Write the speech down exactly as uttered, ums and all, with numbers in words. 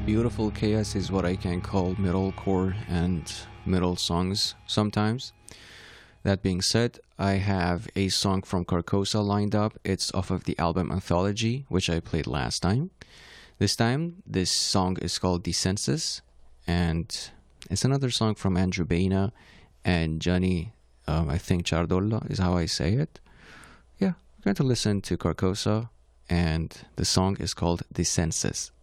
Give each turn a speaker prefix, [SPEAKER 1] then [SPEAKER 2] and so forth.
[SPEAKER 1] Beautiful chaos is what I can call metalcore and metal songs sometimes. That being said, I have a song from Carcosa lined up. It's off of the album Anthology, which I played last time. This time, this song is called Descensus, and it's another song from Andrew Baina and Johnny, um, I think Ciardolla is how I say it. Yeah, we're going to listen to Carcosa, and the song is called Descensus.